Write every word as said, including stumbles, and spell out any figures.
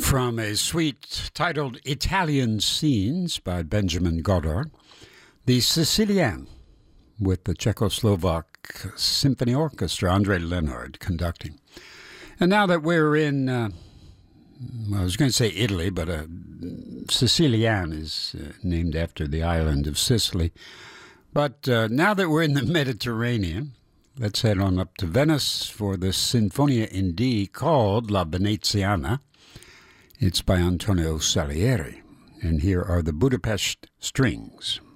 From a suite titled Italian Scenes by Benjamin Godard, the Sicilienne with the Czechoslovak Symphony Orchestra, Andre Leonard conducting. And now that we're in, uh, well, I was going to say Italy, but uh, Sicilienne is uh, named after the island of Sicily. But uh, now that we're in the Mediterranean, let's head on up to Venice for the Sinfonia in D called La Veneziana. It's by Antonio Salieri, and here are the Budapest Strings.